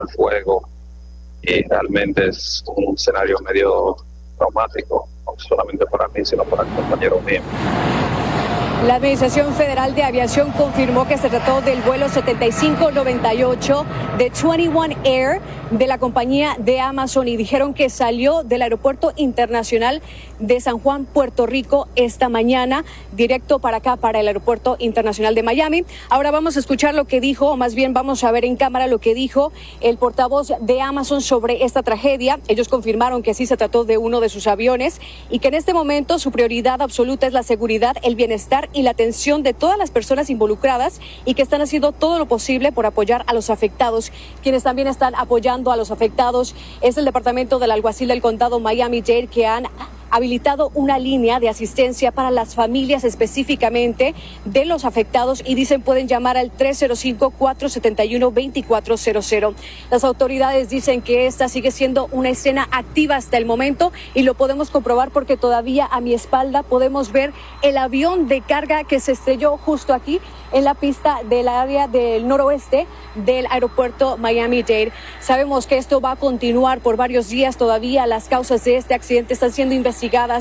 el fuego, y realmente es un escenario medio traumático, no solamente para mí, sino para el compañero mío. La Administración Federal de Aviación confirmó que se trató del vuelo 7598 de 21 Air de la compañía de Amazon y dijeron que salió del Aeropuerto Internacional de San Juan, Puerto Rico, esta mañana, directo para acá, para el Aeropuerto Internacional de Miami. Ahora vamos a escuchar lo que dijo, o más bien vamos a ver en cámara lo que dijo el portavoz de Amazon sobre esta tragedia. Ellos confirmaron que sí se trató de uno de sus aviones y que en este momento su prioridad absoluta es la seguridad, el bienestar y la atención de todas las personas involucradas y que están haciendo todo lo posible por apoyar a los afectados. Quienes también están apoyando a los afectados es el Departamento del Alguacil del Condado Miami-Dade, que han habilitado una línea de asistencia para las familias específicamente de los afectados y dicen pueden llamar al 305-471-2400. Las autoridades dicen que esta sigue siendo una escena activa hasta el momento y lo podemos comprobar porque todavía a mi espalda podemos ver el avión de carga que se estrelló justo aquí en la pista del área del noroeste del aeropuerto Miami-Dade. Sabemos que esto va a continuar por varios días todavía. Las causas de este accidente están siendo investigadas